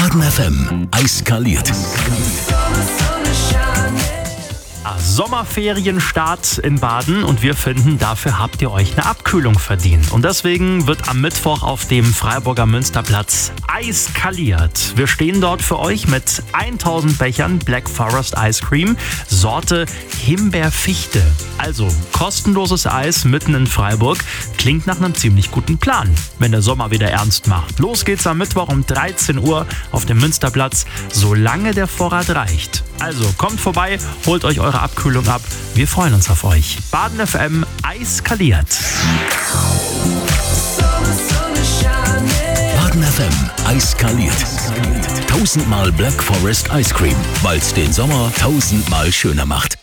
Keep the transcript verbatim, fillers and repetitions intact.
Baden F M eiskaliert. Sommerferienstart in Baden und wir finden, dafür habt ihr euch eine Abkühlung verdient. Und deswegen wird am Mittwoch auf dem Freiburger Münsterplatz eiskaliert. Wir stehen dort für euch mit tausend Bechern Black Forest Ice Cream, Sorte Himbeerfichte. Also kostenloses Eis mitten in Freiburg. Klingt nach einem ziemlich guten Plan, wenn der Sommer wieder ernst macht. Los geht's am Mittwoch um dreizehn Uhr auf dem Münsterplatz, solange der Vorrat reicht. Also kommt vorbei, holt euch eure Abkühlung ab. Wir freuen uns auf euch. Baden F M eiskaliert. Baden F M eiskaliert. Tausendmal Black Forest Ice Cream, weil's den Sommer tausendmal schöner macht.